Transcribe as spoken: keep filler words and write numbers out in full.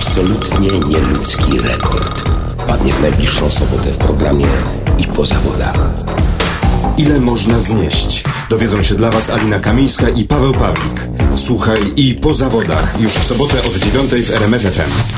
absolutnie nieludzki rekord padnie w najbliższą sobotę w programie I po zawodach. Ile można znieść? Dowiedzą się dla Was Alina Kamińska i Paweł Pawlik. Słuchaj I po zawodach już w sobotę od dziewiątej w R M F F M.